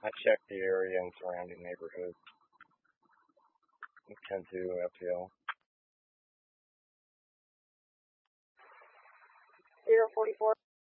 I checked the area and surrounding neighborhood. 10-2 FPL. 044.